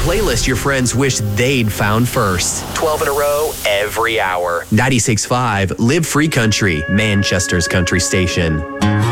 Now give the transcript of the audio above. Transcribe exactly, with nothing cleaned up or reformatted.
playlist your friends wish they'd found first. twelve in a row, every hour. ninety-six point five Live Free Country, Manchester's country station.